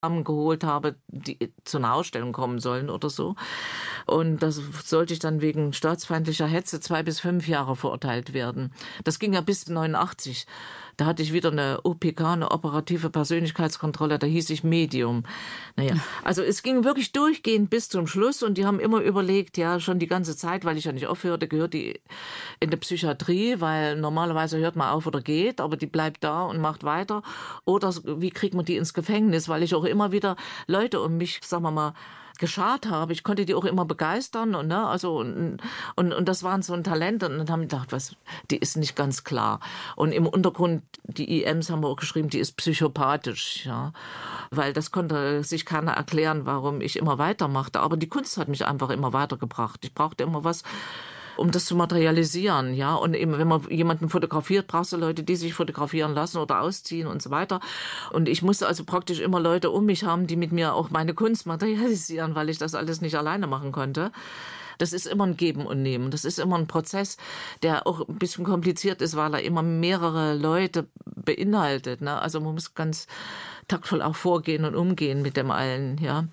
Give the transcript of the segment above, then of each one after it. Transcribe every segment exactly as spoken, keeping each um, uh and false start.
geholt habe, die zu einer Ausstellung kommen sollen oder so. Und das sollte ich dann wegen staatsfeindlicher Hetze zwei bis fünf Jahre verurteilt werden. Das ging ja bis neunundachtzig. Da hatte ich wieder eine O P K, eine operative Persönlichkeitskontrolle, da hieß ich Medium. Naja, also es ging wirklich durchgehend bis zum Schluss und die haben immer überlegt, ja, schon die ganze Zeit, weil ich ja nicht aufhörte, gehört die in der Psychiatrie, weil normalerweise hört man auf oder geht, aber die bleibt da und macht weiter. Oder wie kriegt man die ins Gefängnis, weil ich auch immer wieder Leute um mich, sagen wir mal, geschart habe. Ich konnte die auch immer begeistern und ne, also und, und, und das waren so ein Talent und dann haben die gedacht, was, die ist nicht ganz klar. Und im Untergrund, die I Ms haben wir auch geschrieben, die ist psychopathisch, ja, weil das konnte sich keiner erklären, warum ich immer weitermachte. Aber die Kunst hat mich einfach immer weitergebracht. Ich brauchte immer was, um das zu materialisieren, ja. Und eben, wenn man jemanden fotografiert, brauchst du Leute, die sich fotografieren lassen oder ausziehen und so weiter. Und ich musste also praktisch immer Leute um mich haben, die mit mir auch meine Kunst materialisieren, weil ich das alles nicht alleine machen konnte. Das ist immer ein Geben und Nehmen. Das ist immer ein Prozess, der auch ein bisschen kompliziert ist, weil er immer mehrere Leute beinhaltet, ne? Also man muss ganz taktvoll auch vorgehen und umgehen mit dem allen, ja.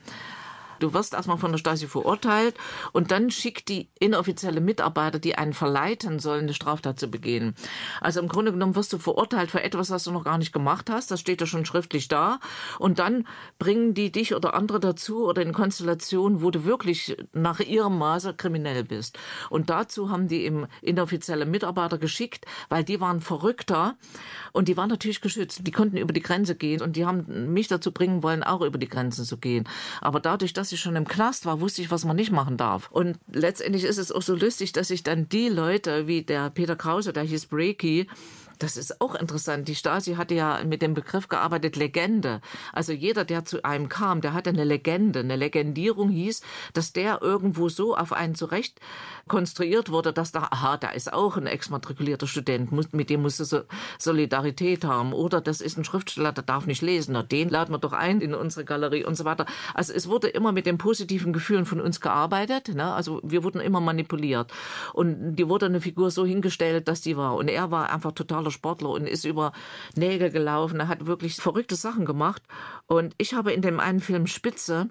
Du wirst erstmal von der Stasi verurteilt und dann schickt die inoffizielle Mitarbeiter, die einen verleiten sollen, eine Straftat zu begehen. Also im Grunde genommen wirst du verurteilt für etwas, was du noch gar nicht gemacht hast. Das steht ja schon schriftlich da. Und dann bringen die dich oder andere dazu oder in Konstellationen, wo du wirklich nach ihrem Maße kriminell bist. Und dazu haben die eben inoffizielle Mitarbeiter geschickt, weil die waren verrückter und die waren natürlich geschützt. Die konnten über die Grenze gehen und die haben mich dazu bringen wollen, auch über die Grenzen zu gehen. Aber dadurch, dass ich schon im Knast war, wusste ich, was man nicht machen darf. Und letztendlich ist es auch so lustig, dass ich dann die Leute, wie der Peter Krause, der hieß Breaky, das ist auch interessant. Die Stasi hatte ja mit dem Begriff gearbeitet, Legende. Also jeder, der zu einem kam, der hatte eine Legende. Eine Legendierung hieß, dass der irgendwo so auf einen zurecht konstruiert wurde, dass da, aha, da ist auch ein exmatrikulierter Student, mit dem musst du Solidarität haben. Oder das ist ein Schriftsteller, der darf nicht lesen. Na, den laden wir doch ein in unsere Galerie und so weiter. Also es wurde immer mit den positiven Gefühlen von uns gearbeitet. Ne? Also wir wurden immer manipuliert. Und die wurde eine Figur so hingestellt, dass die war. Und er war einfach totaler Sportler und ist über Nägel gelaufen. Er hat wirklich verrückte Sachen gemacht. Und ich habe in dem einen Film Spitze,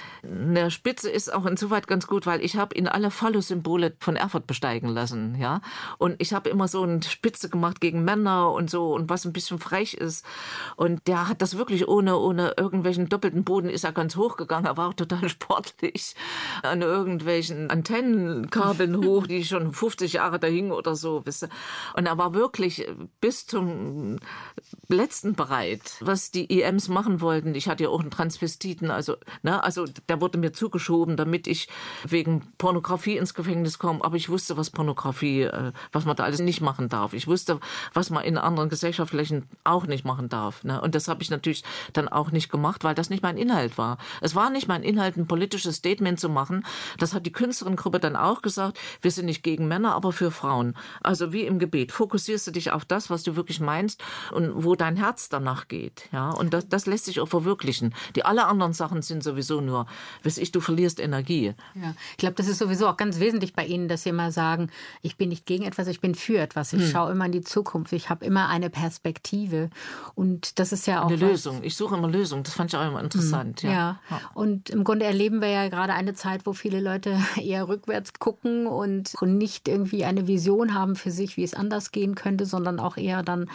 eine Spitze ist auch insoweit ganz gut, weil ich habe ihn alle Phallus-Symbole von Erfurt besteigen lassen, ja. Und ich habe immer so eine Spitze gemacht gegen Männer und so und was ein bisschen frech ist. Und der hat das wirklich ohne, ohne irgendwelchen doppelten Boden ist er ganz hochgegangen. Er war auch total sportlich an irgendwelchen Antennenkabeln hoch, die schon fünfzig Jahre da hingen oder so, wisst ihr. Und er war wirklich bis zum letzten bereit, was die I Ms machen wollten. Ich hatte ja auch einen Transvestiten, also, ne, also der wurde mir zugeschoben, damit ich wegen Pornografie ins Gefängnis komme. Aber ich wusste, was Pornografie, was man da alles nicht machen darf. Ich wusste, was man in anderen Gesellschaftsflächen auch nicht machen darf. Ne? Und das habe ich natürlich dann auch nicht gemacht, weil das nicht mein Inhalt war. Es war nicht mein Inhalt, ein politisches Statement zu machen. Das hat die Künstlerinnengruppe dann auch gesagt. Wir sind nicht gegen Männer, aber für Frauen. Also wie im Gebet. Fokussierst du dich auf das, was du wirklich meinst und wo dein Herz danach geht. Ja? Und das, das lässt sich auch verwirklichen. Die alle anderen Sachen sind sowieso nur, weiß ich, du verlierst Energie. Ja, ich glaube, das ist sowieso auch ganz wesentlich bei Ihnen, dass Sie immer sagen, ich bin nicht gegen etwas, ich bin für etwas. Ich hm. schaue immer in die Zukunft. Ich habe immer eine Perspektive. Und das ist ja auch eine Lösung. Ich suche immer Lösungen. Das fand ich auch immer interessant. Hm. Ja. ja. Und im Grunde erleben wir ja gerade eine Zeit, wo viele Leute eher rückwärts gucken und nicht irgendwie eine Vision haben für sich, wie es anders gehen könnte, sondern auch eher dann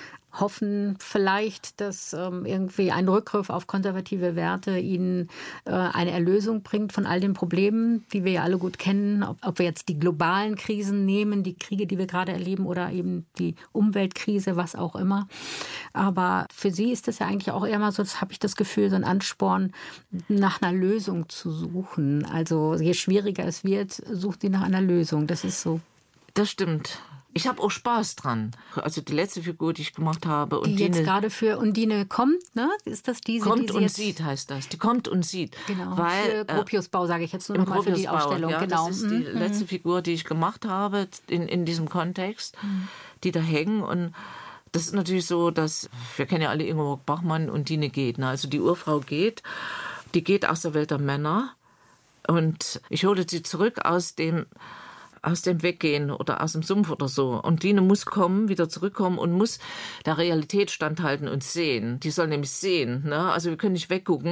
hoffen vielleicht, dass ähm, irgendwie ein Rückgriff auf konservative Werte ihnen äh, eine Erlösung bringt von all den Problemen, die wir ja alle gut kennen. Ob, ob wir jetzt die globalen Krisen nehmen, die Kriege, die wir gerade erleben oder eben die Umweltkrise, was auch immer. Aber für Sie ist das ja eigentlich auch eher mal so, das habe ich das Gefühl, so ein Ansporn, nach einer Lösung zu suchen. Also je schwieriger es wird, sucht sie nach einer Lösung. Das ist so. Das stimmt. Ich habe auch Spaß dran. Also die letzte Figur, die ich gemacht habe. Die Undine, jetzt gerade für Undine kommt, ne? Ist das diese? Kommt die und jetzt sieht, heißt das. Die kommt und sieht. Genau, weil, für Gropiusbau sage ich jetzt nur noch mal für die Ausstellung. Ja, genau. Das ist die mhm. letzte Figur, die ich gemacht habe in, in diesem Kontext, mhm. die da hängen. Und das ist natürlich so, dass, wir kennen ja alle Ingeborg Bachmann, Undine geht. Ne? Also die Urfrau geht, die geht aus der Welt der Männer. Und ich hole sie zurück aus dem aus dem Weggehen oder aus dem Sumpf oder so. Und Dine muss kommen, wieder zurückkommen und muss der Realität standhalten und sehen. Die soll nämlich sehen. Ne? Also wir können nicht weggucken